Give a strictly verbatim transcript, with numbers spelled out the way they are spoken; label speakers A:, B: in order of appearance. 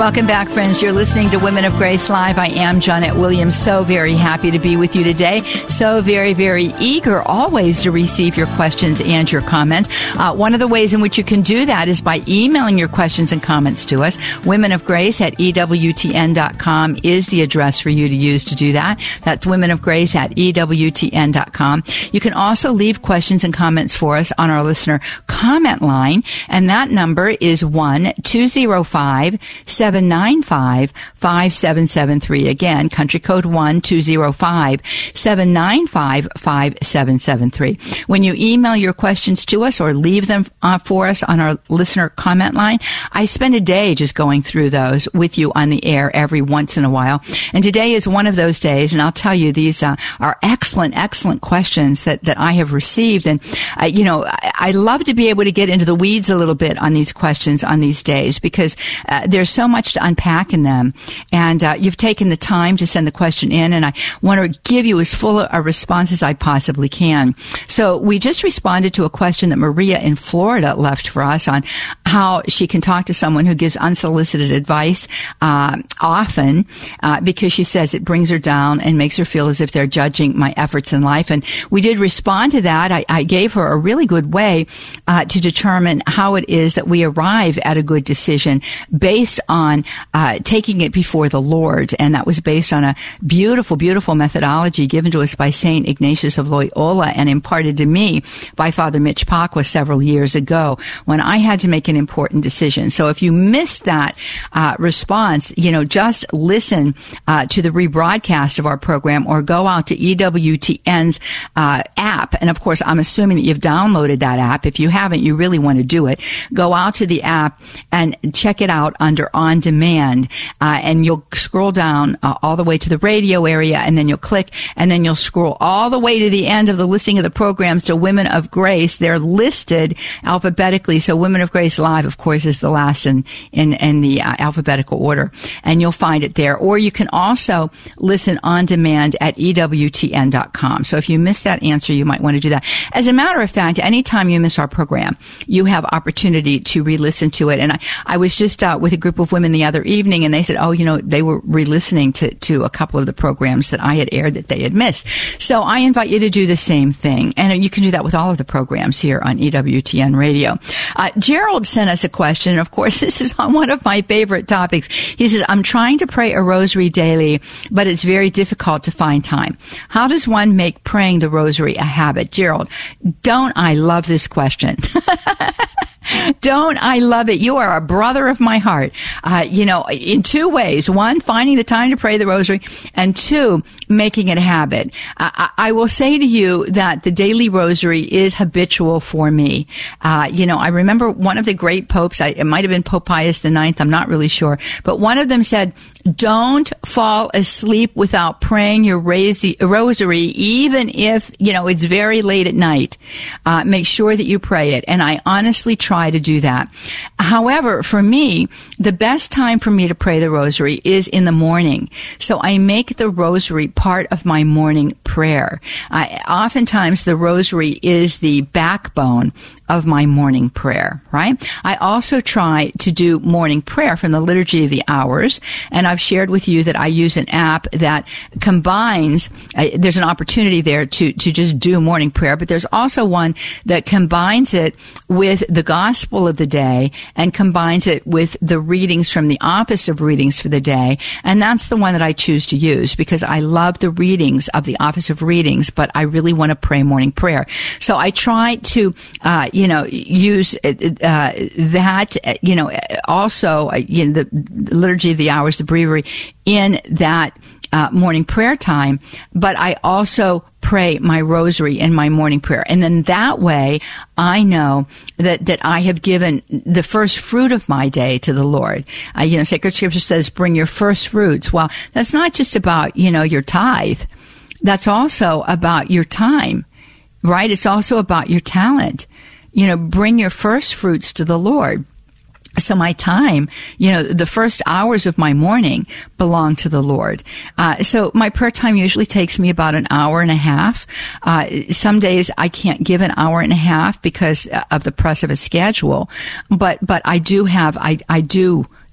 A: Welcome back, friends. You're listening to Women of Grace Live. I am Johnnette Williams. So very happy to be with you today. So very, very eager always to receive your questions and your comments. Uh, one of the ways in which you can do that is by emailing your questions and comments to us. Women of Grace at E W T N dot com is the address for you to use to do that. That's Women of Grace at E W T N dot com. You can also leave questions and comments for us on our listener comment line, and that number is one two zero five seven nine five five seven seven three. Again, country code one two zero five seven nine five five seven seven three. When you email your questions to us or leave them uh, for us on our listener comment line, I spend a day just going through those with you on the air every once in a while. And today is one of those days, and I'll tell you, these uh, are excellent, excellent questions that, that I have received. And, uh, you know, I, I love to be able to get into the weeds a little bit on these questions on these days because uh, there's so much to unpack in them. And uh, you've taken the time to send the question in, and I want to give you as full a response as I possibly can. So we just responded to a question that Maria in Florida left for us on how she can talk to someone who gives unsolicited advice uh, often uh, because she says it brings her down and makes her feel as if they're judging my efforts in life. And we did respond to that. I, I gave her a really good way uh, to determine how it is that we arrive at a good decision based on uh, taking it before the Lord. And that was based on a beautiful, beautiful methodology given to us by Saint Ignatius of Loyola and imparted to me by Father Mitch Pacwa several years ago when I had to make an important decision. So if you missed that uh, response, you know, just listen uh, to the rebroadcast of our program or go out to E W T N's uh, app. And of course, I'm assuming that you've downloaded that app. If you haven't, you really want to do it. Go out to the app and check it out under On Demand, uh, and you'll scroll down uh, all the way to the radio area, and then you'll click, and then you'll scroll all the way to the end of the listing of the programs to Women of Grace. They're listed alphabetically, so Women of Grace Live, of course, is the last in in, in the uh, alphabetical order, and you'll find it there. Or you can also listen on demand at E W T N dot com. So if you missed that answer, you might want to do that. As a matter of fact, anytime you miss our program, you have opportunity to re-listen to it. And I, I was just uh, with a group of women the other evening, and they said, oh, you know, they were re-listening to, to a couple of the programs that I had aired that they had missed. So I invite you to do the same thing. And you can do that with all of the programs here on E W T N Radio. Uh, Gerald sent us a question. And of course, this is on one of my favorite topics. He says, I'm trying to pray a rosary daily, but it's very difficult to find time. How does one make praying the rosary a habit? Gerald, don't I love this question? Don't I love it? You are a brother of my heart. Uh, you know, in two ways. One, finding the time to pray the rosary, and two, making it a habit. I, I will say to you that the daily rosary is habitual for me. Uh, you know, I remember one of the great popes, I, it might have been Pope Pius the Ninth, I'm not really sure, but one of them said, don't fall asleep without praying your rosary, even if, you know, it's very late at night. Uh, make sure that you pray it. And I honestly try to do that. However, for me, the best time for me to pray the rosary is in the morning. So I make the rosary part of my morning prayer. I, oftentimes the rosary is the backbone of my morning prayer, right? I also try to do morning prayer from the Liturgy of the Hours, and I've shared with you that I use an app that combines, uh, there's an opportunity there to, to just do morning prayer, but there's also one that combines it with the Gospel of the day and combines it with the readings from the Office of Readings for the day, and that's the one that I choose to use because I love the readings of the Office of Readings, but I really want to pray morning prayer. So I try to, uh, you know, use uh, that, you know, also, uh, you know, the, the Liturgy of the Hours, the breviary, in that uh, morning prayer time, but I also pray my rosary in my morning prayer. And then that way I know that, that I have given the first fruit of my day to the Lord. Uh, you know, Sacred Scripture says, bring your first fruits. Well, that's not just about, you know, your tithe. That's also about your time, right? It's also about your talent. You know, bring your first fruits to the Lord. So my time, you know, the first hours of my morning belong to the Lord. Uh, so my prayer time usually takes me about an hour and a half. Uh, some days I can't give an hour and a half because of the press of a schedule, but, but I do have, I, I do